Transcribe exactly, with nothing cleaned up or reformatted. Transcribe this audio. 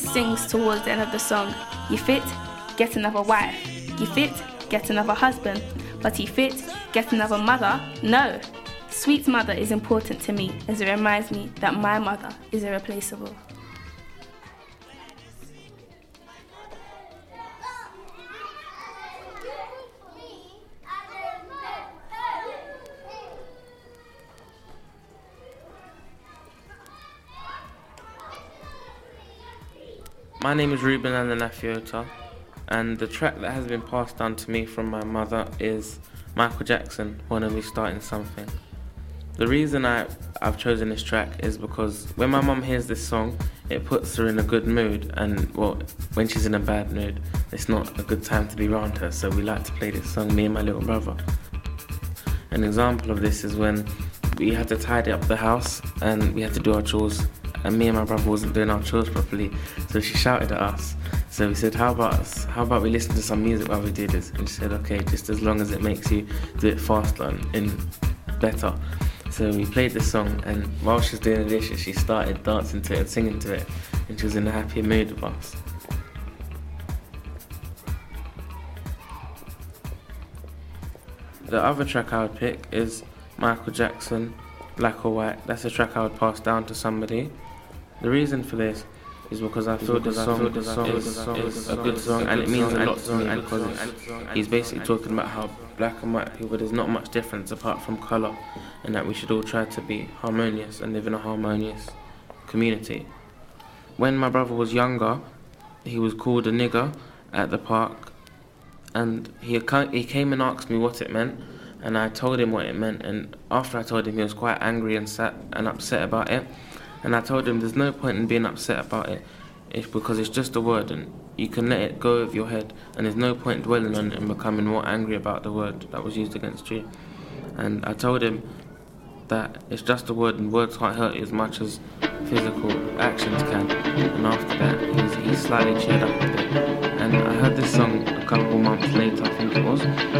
sings towards the end of the song, "You fit, get another wife. You fit, get another husband. But you fit, get another mother? No. Sweet's mother is important to me as it reminds me that my mother is irreplaceable." My name is Ruben Ananafiota, and the track that has been passed down to me from my mother is Michael Jackson, "Wanna Be Starting Something." The reason I, I've chosen this track is because when my mum hears this song, it puts her in a good mood, and well, when she's in a bad mood, it's not a good time to be around her, so we like to play this song, me and my little brother. An example of this is when we had to tidy up the house and we had to do our chores, and me and my brother wasn't doing our chores properly, so she shouted at us. So we said, how about us? How about we listen to some music while we do this? And she said, okay, just as long as it makes you do it faster and, and better. So we played this song, and while she was doing the dishes, she started dancing to it and singing to it, and she was in a happy mood with us. The other track I would pick is Michael Jackson, "Black or White." That's a track I would pass down to somebody. The reason for this is because I feel this song is a good song, and it means a lot to me because he's basically talking about how black and white people, there's not much difference apart from colour, and that we should all try to be harmonious and live in a harmonious community. When my brother was younger, he was called a nigger at the park, and he he came and asked me what it meant, and I told him what it meant, and after I told him, he was quite angry and sad and upset about it. And I told him there's no point in being upset about it, it's because it's just a word and you can let it go over your head, and there's no point dwelling on it and becoming more angry about the word that was used against you. And I told him that it's just a word and words can't hurt you as much as physical actions can. And after that, he, was, he slightly cheered up a bit. And I heard this song a couple months later, I think it was.